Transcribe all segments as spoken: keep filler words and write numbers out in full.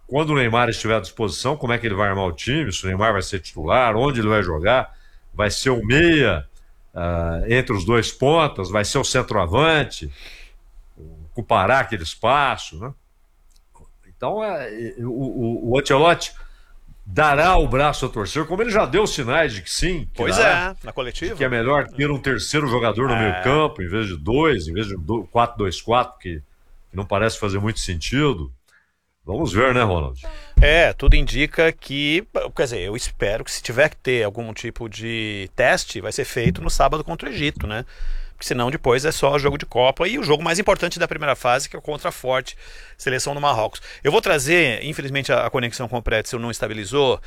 quando o Neymar estiver à disposição, como é que ele vai armar o time, se o Neymar vai ser titular, onde ele vai jogar, vai ser o meia uh, entre os dois pontas, vai ser o centroavante, ocupar aquele espaço, né? Então, é, o, o, o Ancelotti dará o braço a torcer, como ele já deu sinais de que sim, que Pois dará, é, na de que é coletiva. melhor ter um terceiro jogador no meio É, campo, em vez de dois, em vez de quatro dois quatro, que, que não parece fazer muito sentido. Vamos ver, né, Ronald? é, tudo indica que, quer dizer, eu espero que se tiver que ter algum tipo de teste, vai ser feito no sábado contra o Egito, né? Porque senão depois é só jogo de Copa e o jogo mais importante da primeira fase, que é contra a forte seleção do Marrocos. Eu vou trazer, infelizmente a conexão com o Pretzel não estabilizou,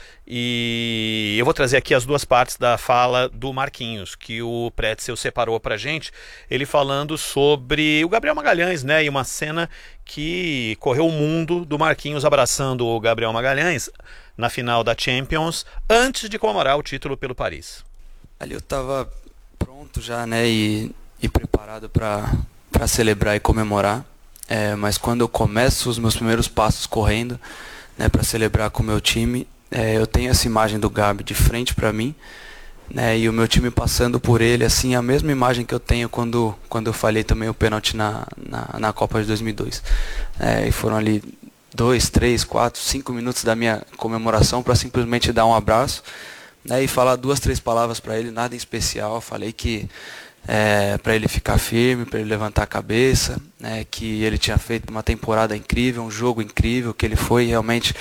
e eu vou trazer aqui as duas partes da fala do Marquinhos, que o Pretzel separou pra gente, ele falando sobre o Gabriel Magalhães, né, e uma cena que correu o mundo do Marquinhos abraçando o Gabriel Magalhães na final da Champions, antes de comemorar o título pelo Paris. Ali eu tava pronto já, né, e, e preparado para para celebrar e comemorar. É, mas quando eu começo os meus primeiros passos correndo, né, para celebrar com o meu time, é, eu tenho essa imagem do Gabi de frente para mim, né, e o meu time passando por ele, assim, a mesma imagem que eu tenho quando, quando eu falhei também o pênalti na, na, na Copa de dois mil e dois. É, e foram ali dois, três, quatro, cinco minutos da minha comemoração para simplesmente dar um abraço, né, e falar duas, três palavras para ele, nada em especial. Falei que é, para ele ficar firme, para ele levantar a cabeça, né, que ele tinha feito uma temporada incrível, um jogo incrível, que ele foi realmente,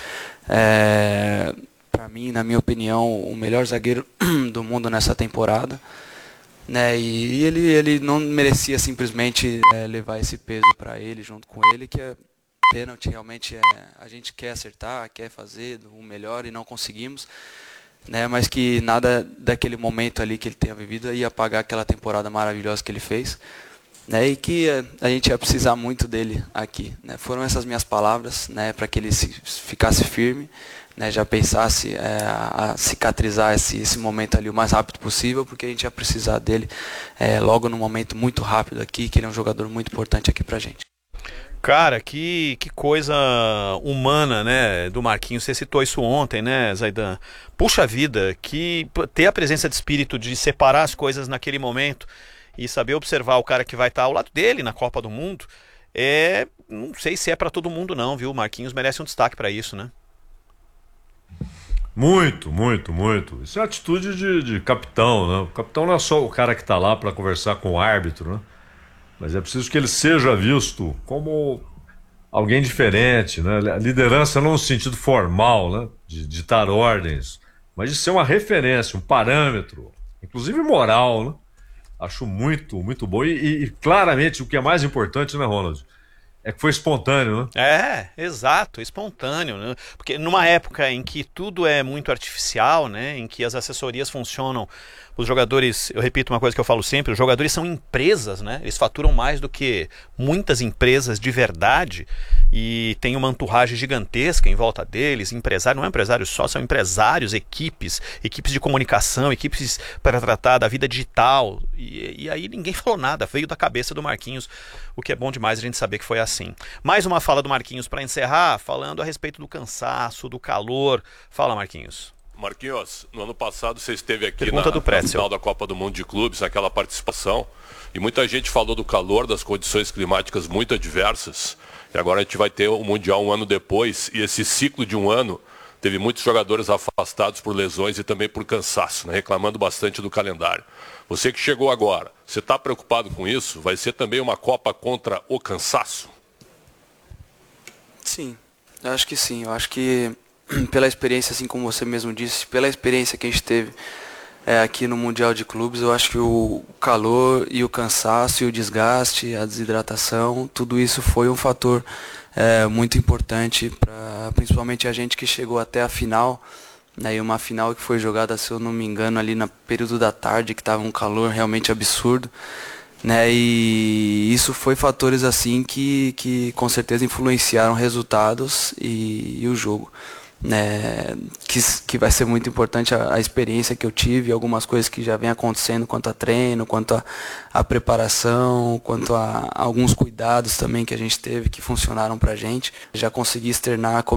é, para mim, na minha opinião, o melhor zagueiro do mundo nessa temporada, né, e ele, ele não merecia simplesmente é, levar esse peso para ele, junto com ele, que é pênalti, realmente é, a gente quer acertar, quer fazer o melhor e não conseguimos, né, mas que nada daquele momento ali que ele tenha vivido ia apagar aquela temporada maravilhosa que ele fez, né, e que a gente ia precisar muito dele aqui, né. Foram essas minhas palavras, né, para que ele se, ficasse firme, né, já pensasse é, a cicatrizar esse, esse momento ali o mais rápido possível, porque a gente ia precisar dele é, logo num momento muito rápido aqui, que ele é um jogador muito importante aqui pra gente. Cara, que, que coisa humana, né, do Marquinhos. Você citou isso ontem, né, Zaidan? Puxa vida, que ter a presença de espírito de separar as coisas naquele momento e saber observar o cara que vai estar ao lado dele na Copa do Mundo, é, não sei se é pra todo mundo não, viu? O Marquinhos merece um destaque pra isso, né? Muito, muito, muito. Isso é atitude de, de capitão, né? O capitão não é só o cara que está lá para conversar com o árbitro, né? Mas é preciso que ele seja visto como alguém diferente, né? A liderança não no sentido formal, né? De ditar ordens, mas de ser uma referência, um parâmetro, inclusive moral, né? Acho muito, muito bom. E, e, e claramente o que é mais importante, né, Ronald? É que foi espontâneo, né? É, exato, espontâneo, né? Porque numa época em que tudo é muito artificial, né? Em que as assessorias funcionam, os jogadores, eu repito uma coisa que eu falo sempre, os jogadores são empresas, né? Eles faturam mais do que muitas empresas de verdade e tem uma entourage gigantesca em volta deles, empresário, não é empresário só, são empresários, equipes, equipes de comunicação, equipes para tratar da vida digital, e, e aí ninguém falou nada, veio da cabeça do Marquinhos, o que é bom demais a gente saber que foi assim. Mais uma fala do Marquinhos para encerrar, falando a respeito do cansaço, do calor. Fala, Marquinhos. Marquinhos, no ano passado você esteve aqui na, Pergunta do na Pretzel. final da Copa do Mundo de Clubes, naquela participação, e muita gente falou do calor, das condições climáticas muito adversas, e agora a gente vai ter o Mundial um ano depois, e esse ciclo de um ano teve muitos jogadores afastados por lesões e também por cansaço, né, reclamando bastante do calendário. Você que chegou agora, você está preocupado com isso? Vai ser também uma Copa contra o cansaço? Sim, eu acho que sim, eu acho que pela experiência, assim como você mesmo disse, pela experiência que a gente teve é, aqui no Mundial de Clubes, eu acho que o calor e o cansaço e o desgaste, a desidratação, tudo isso foi um fator é, muito importante para principalmente a gente que chegou até a final, né, e uma final que foi jogada, se eu não me engano, ali no período da tarde, que estava um calor realmente absurdo, né, e isso foi fatores assim que, que com certeza influenciaram resultados e, e o jogo, né, que, que vai ser muito importante a, a experiência que eu tive, algumas coisas que já vem acontecendo quanto a treino, quanto a, a preparação, quanto a, a alguns cuidados também que a gente teve que funcionaram pra gente. Já consegui externar